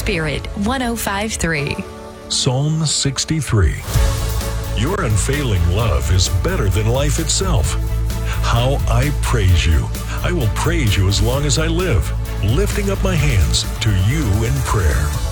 Spirit 105.3. Psalm 63. Your unfailing love is better than life itself. How I praise you. I will praise you as long as I live, lifting up my hands to you in prayer.